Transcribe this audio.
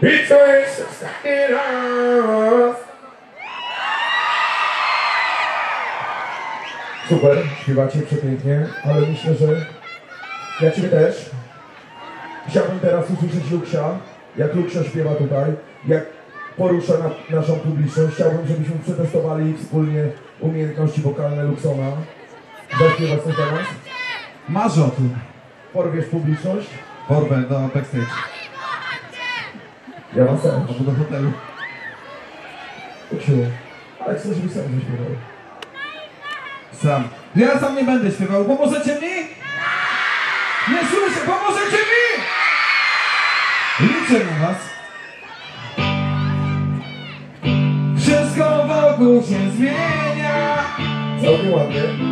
I to jest ostatni raz. Super, śpiewacie przepięknie, ale myślę, że ja Ciebie też. Chciałbym teraz usłyszeć Luksia, jak Luksia śpiewa tutaj, jak porusza naszą publiczność. Chciałbym, żebyśmy przetestowali wspólnie umiejętności wokalne Luksona. Zaśpiewać coś teraz? Marzę o tym. Porwiesz publiczność? Porwę do backstage. Ja mam też. Albo do hotelu. Luksiu, ale chcę, żebyś sam zaśpiewał. Sam. Ja sam nie będę śpiewał. Pomożecie mi? Nie słyszę. Pomożecie mi? Liczę na was. Wszystko wokół się zmienia. Całkiem ładnie.